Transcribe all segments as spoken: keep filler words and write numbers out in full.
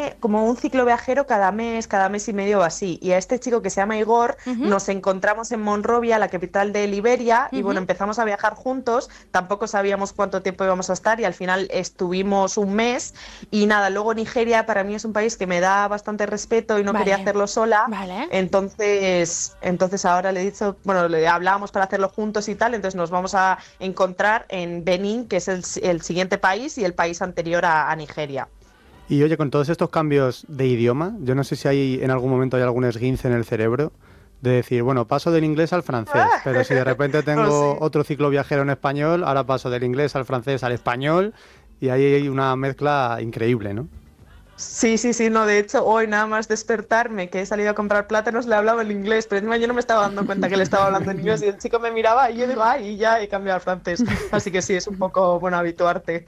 viene como un ciclo viajero cada mes, cada mes y medio o así. Y a este chico que se llama Igor Uh-huh. nos encontramos en Monrovia, la capital de Liberia, Uh-huh. y bueno, empezamos a viajar juntos. Tampoco sabíamos cuánto tiempo íbamos a estar y al final estuvimos un mes. Y nada, luego Nigeria para mí es un país que me da bastante respeto y no Vale. quería hacerlo sola. Vale. Entonces, entonces ahora le he dicho, bueno, le hablábamos para hacerlo juntos y tal, entonces nos vamos a encontrar en Benín, que es el, el siguiente país y el país anterior a, a Nigeria. Y oye, con todos estos cambios de idioma, yo no sé si hay en algún momento hay algún esguince en el cerebro de decir, bueno, paso del inglés al francés, pero si de repente tengo No, sí. otro ciclo viajero en español, ahora paso del inglés al francés al español, y ahí hay una mezcla increíble, ¿no? Sí, sí, sí, no, de hecho, hoy nada más despertarme, que he salido a comprar plátanos, le hablaba en inglés, pero encima yo no me estaba dando cuenta que le estaba hablando en inglés y el chico me miraba y yo digo, ay, y ya he cambiado al francés. Así que sí, es un poco, bueno, habituarte.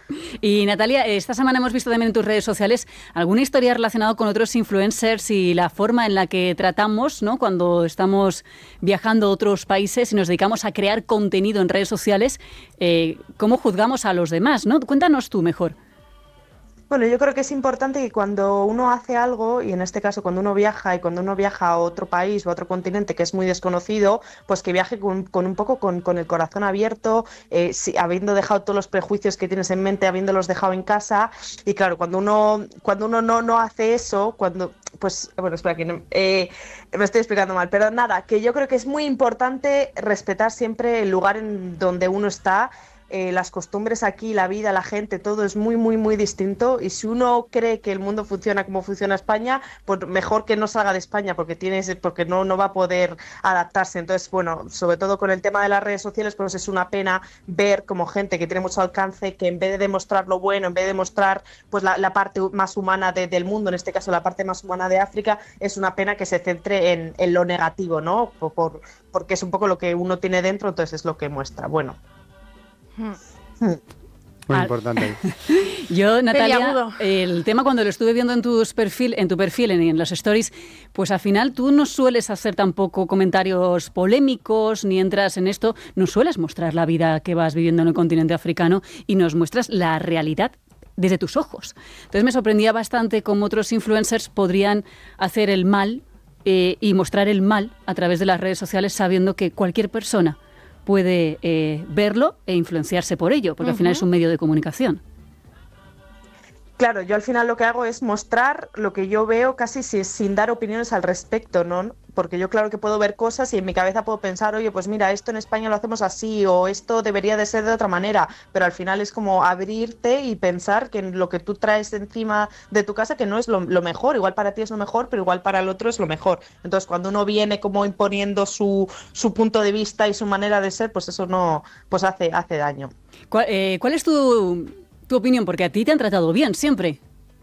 Y Natalia, esta semana hemos visto también en tus redes sociales alguna historia relacionada con otros influencers y la forma en la que tratamos, ¿no?, cuando estamos viajando a otros países y nos dedicamos a crear contenido en redes sociales, eh, cómo juzgamos a los demás, ¿no? Cuéntanos tú mejor. Bueno, yo creo que es importante que cuando uno hace algo, y en este caso cuando uno viaja y cuando uno viaja a otro país o a otro continente que es muy desconocido, pues que viaje con, con un poco con, con el corazón abierto, eh, si, habiendo dejado todos los prejuicios que tienes en mente, habiéndolos dejado en casa. Y claro, cuando uno, cuando uno no, no hace eso, cuando, pues, bueno, espera, que no, eh, me estoy explicando mal, pero nada, que yo creo que es muy importante respetar siempre el lugar en donde uno está. Eh, las costumbres aquí, la vida, la gente, todo es muy, muy, muy distinto, y si uno cree que el mundo funciona como funciona España, pues mejor que no salga de España porque, tienes, porque no, no va a poder adaptarse. Entonces, bueno, sobre todo con el tema de las redes sociales, pues es una pena ver como gente que tiene mucho alcance, que en vez de demostrar lo bueno, en vez de demostrar pues la, la parte más humana de, del mundo, en este caso la parte más humana de África, es una pena que se centre en, en lo negativo, ¿no? Por, por, porque es un poco lo que uno tiene dentro, entonces es lo que muestra. Bueno. Muy Al... importante. Yo, Natalia, el tema cuando lo estuve viendo en, tus perfil, en tu perfil, en, en los stories, pues al final tú no sueles hacer tampoco comentarios polémicos, ni entras en esto, no sueles mostrar la vida que vas viviendo en el continente africano y nos muestras la realidad desde tus ojos. Entonces me sorprendía bastante cómo otros influencers podrían hacer el mal eh, y mostrar el mal a través de las redes sociales sabiendo que cualquier persona puede eh, verlo e influenciarse por ello, porque uh-huh. al final es un medio de comunicación. Claro, yo al final lo que hago es mostrar lo que yo veo casi sin, sin dar opiniones al respecto, ¿no? Porque yo claro que puedo ver cosas y en mi cabeza puedo pensar, oye, pues mira, esto en España lo hacemos así o esto debería de ser de otra manera, pero al final es como abrirte y pensar que lo que tú traes encima de tu casa que no es lo, lo mejor, igual para ti es lo mejor, pero igual para el otro es lo mejor. Entonces cuando uno viene como imponiendo su, su punto de vista y su manera de ser, pues eso no, pues hace, hace daño. ¿Cuál, eh, ¿cuál es tu... tu opinión? Porque a ti te han tratado bien, siempre.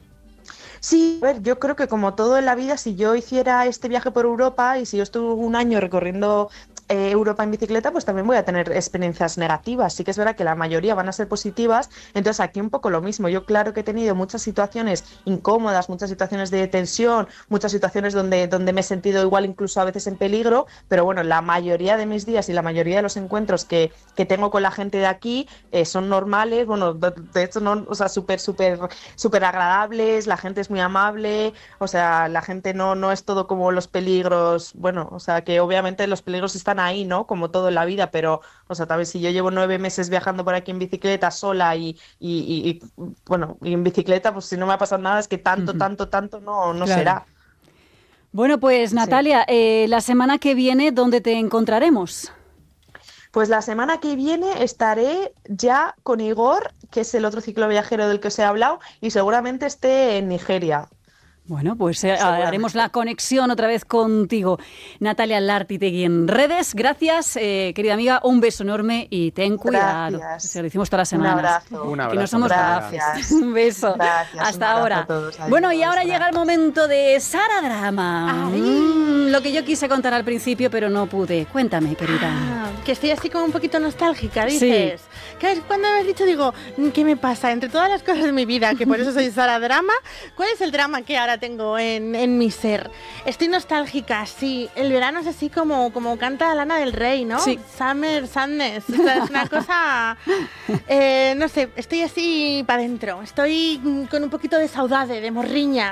Sí, a ver, yo creo que como todo en la vida, si yo hiciera este viaje por Europa y si yo estuve un año recorriendo eh, Europa en bicicleta, pues también voy a tener experiencias negativas. Sí que es verdad que la mayoría van a ser positivas, entonces aquí un poco lo mismo. Yo claro que he tenido muchas situaciones incómodas, muchas situaciones de tensión, muchas situaciones donde, donde me he sentido igual incluso a veces en peligro, pero bueno, la mayoría de mis días y la mayoría de los encuentros que, que tengo con la gente de aquí eh, son normales, bueno, de, de hecho, no, o sea, súper, súper, súper agradables, la gente es muy amable, o sea, la gente no, no es todo como los peligros, bueno, o sea, que obviamente los peligros están ahí, ¿no? Como todo en la vida, pero, o sea, tal vez si yo llevo nueve meses viajando por aquí en bicicleta sola y, y, y, y bueno, y en bicicleta, pues si no me ha pasado nada es que tanto, uh-huh. tanto, tanto no, no claro. será. Bueno, pues Natalia, sí. eh, la semana que viene, ¿dónde te encontraremos? Pues la semana que viene estaré ya con Igor, que es el otro ciclo viajero del que os he hablado, y seguramente esté en Nigeria. Bueno, pues eh, haremos la conexión otra vez contigo. Natalia Lartitegui en redes. Gracias, eh, querida amiga. Un beso enorme y ten cuidado. Gracias. Se lo decimos todas las semanas. Un abrazo. Un abrazo. Que no somos Gracias. Un beso. Gracias. Hasta Un ahora. A todos. Bueno, y ahora llega el momento de Sara Drama. Mm, lo que yo quise contar al principio, pero no pude. Cuéntame, querida. Ah, que estoy así como un poquito nostálgica, dices. Sí. Que cuando me has dicho, digo, ¿qué me pasa? Entre todas las cosas de mi vida, que por eso soy Sara Drama, ¿cuál es el drama que ahora tengo en, en mi ser? Estoy nostálgica, sí. El verano es así como, como canta Lana del Rey, ¿no? Sí. Summer Sadness. O sea, es una cosa... Eh, no sé, estoy así para adentro. Estoy con un poquito de saudade, de morriña.